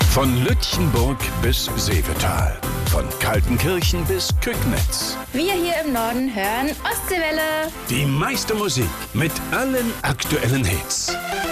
Von Lütchenburg bis Seevetal. Von Kaltenkirchen bis Kücknitz. Wir hier im Norden hören Ostseewelle. Die meiste Musik mit allen aktuellen Hits.